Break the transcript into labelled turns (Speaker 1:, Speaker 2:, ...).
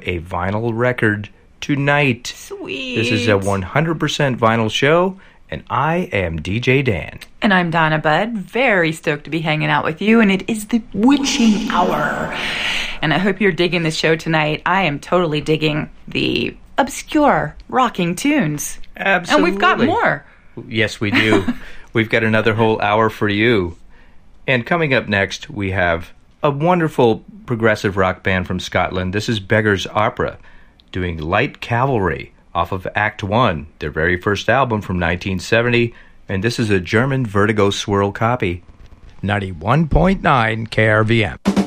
Speaker 1: a vinyl record tonight.
Speaker 2: Sweet.
Speaker 1: This is a 100% vinyl show, and I am DJ Dan.
Speaker 2: And I'm Donna Budd, very stoked to be hanging out with you, and it is the witching hour. And I hope you're digging the show tonight. I am totally digging the obscure rocking tunes.
Speaker 1: Absolutely.
Speaker 2: And we've got more.
Speaker 1: Yes, we do. We've got another whole hour for you. And coming up next, we have a wonderful progressive rock band from Scotland. This is Beggars Opera, doing Light Cavalry off of Act One, their very first album from 1970. And this is a German Vertigo Swirl copy. 91.9 KRVM.